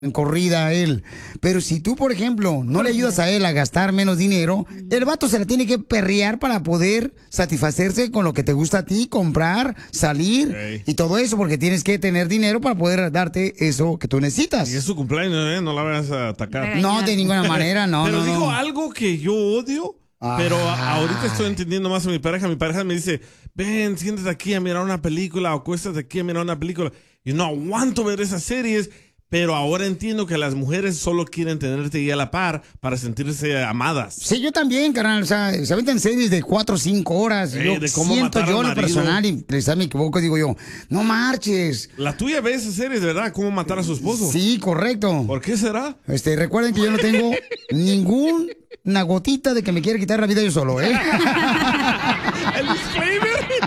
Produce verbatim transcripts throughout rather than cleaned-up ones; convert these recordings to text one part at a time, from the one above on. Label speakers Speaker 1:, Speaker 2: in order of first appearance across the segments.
Speaker 1: en corrida a él. Pero si tú, por ejemplo, no le ayudas a él a gastar menos dinero, el vato se la tiene que perrear para poder satisfacerse con lo que te gusta a ti, comprar, salir
Speaker 2: Ey.
Speaker 1: y todo eso, porque tienes que tener dinero para poder darte eso que tú necesitas.
Speaker 2: Y es su cumpleaños, ¿eh? No la vayas a atacar.
Speaker 1: No, de ninguna manera, no,
Speaker 2: Pero
Speaker 1: no,
Speaker 2: dijo
Speaker 1: no.
Speaker 2: algo que yo odio, pero a- ahorita estoy entendiendo más a mi pareja. Mi pareja me dice, ven, siéntate aquí a mirar una película, o acuéstate aquí a mirar una película. Y no aguanto ver esas series, pero ahora entiendo que las mujeres solo quieren tenerte ahí a la par para sentirse amadas.
Speaker 1: Sí, yo también, carnal. O sea, se aventan series de cuatro o cinco horas.
Speaker 2: Eh,
Speaker 1: yo
Speaker 2: de cómo
Speaker 1: siento
Speaker 2: matar
Speaker 1: yo
Speaker 2: al
Speaker 1: en lo
Speaker 2: marido.
Speaker 1: personal, y quizás me equivoco, digo yo, no marches.
Speaker 2: La tuya ve esas series, de verdad, cómo matar a su esposo.
Speaker 1: Sí, correcto.
Speaker 2: ¿Por qué será?
Speaker 1: Este, recuerden que yo no tengo ninguna gotita de que me quiera quitar la vida yo solo, ¿eh?
Speaker 2: El disclaimer.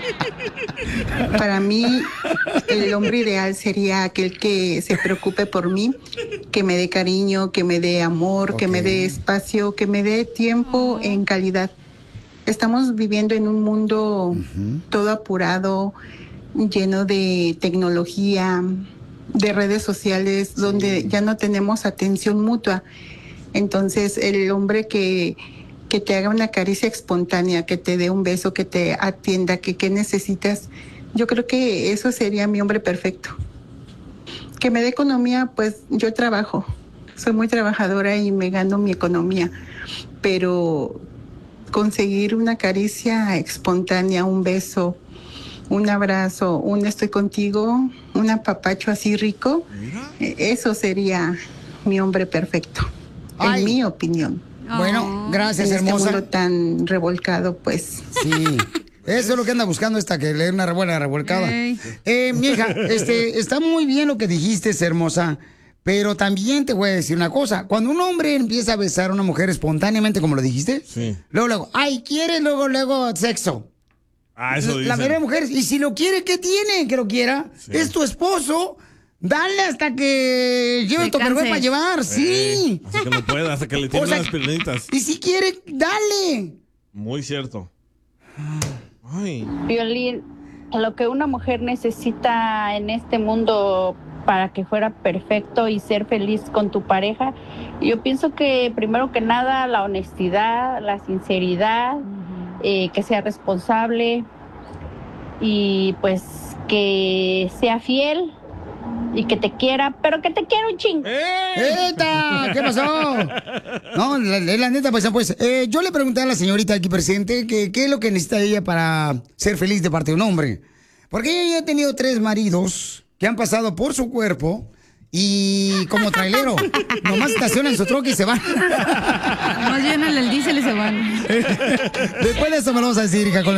Speaker 3: Para mí, el hombre ideal sería aquel que se preocupe por mí, que me dé cariño, que me dé amor, que me dé espacio, que me dé tiempo en calidad. Estamos viviendo en un mundo todo apurado, lleno de tecnología, de redes sociales, donde ya no tenemos atención mutua. Entonces, el hombre que, que te haga una caricia espontánea, que te dé un beso, que te atienda, que qué necesitas, yo creo que eso sería mi hombre perfecto. Que me dé economía, pues yo trabajo, soy muy trabajadora y me gano mi economía, pero conseguir una caricia espontánea, un beso, un abrazo, un estoy contigo, un apapacho así rico, eh, eso sería mi hombre perfecto,
Speaker 1: Ay.
Speaker 3: en mi opinión.
Speaker 1: Bueno, gracias,
Speaker 3: En este
Speaker 1: hermosa.
Speaker 3: mundo tan revolcado, pues.
Speaker 1: Sí. Eso es lo que anda buscando esta, que le dé una buena revolcada.
Speaker 4: Ey.
Speaker 1: Eh, mi hija, este, está muy bien lo que dijiste, hermosa, pero también te voy a decir una cosa. Cuando un hombre empieza a besar a una mujer espontáneamente, como lo dijiste,
Speaker 2: Sí.
Speaker 1: luego, luego, ay, quiere, luego, luego, sexo.
Speaker 2: Ah, eso
Speaker 1: La
Speaker 2: dicen.
Speaker 1: mayoría de mujeres, y si lo quiere, ¿qué tiene? Que lo quiera.
Speaker 2: Sí.
Speaker 1: Es tu esposo. Dale hasta que lleve
Speaker 4: Se
Speaker 1: tu perro
Speaker 4: canse.
Speaker 1: para llevar, sí.
Speaker 2: Eh, hasta que no pueda, hasta que le tiren
Speaker 1: O sea,
Speaker 2: las piernitas.
Speaker 1: Y si quiere, dale.
Speaker 2: Muy cierto. Ay.
Speaker 5: Violín, lo que una mujer necesita en este mundo para que fuera perfecto y ser feliz con tu pareja, yo pienso que primero que nada la honestidad, la sinceridad, eh, que sea responsable y pues que sea fiel y que te quiera, pero que te quiera un chingo.
Speaker 1: ¡Eta! ¿Qué pasó? No, la, la- la neta, pues, pues eh, yo le pregunté a la señorita aquí presente que qué es lo que necesita ella para ser feliz de parte de un hombre. Porque ella ya ha tenido tres maridos que han pasado por su cuerpo y como trailero, nomás estacionan su troca y se van.
Speaker 4: Más llenan el diésel y se van.
Speaker 1: Después de eso me lo vamos a decir, hija, con